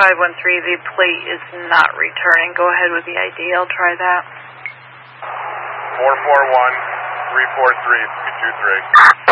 513, the plate is not returning. Go ahead with the ID. I'll try that. 441-343-323.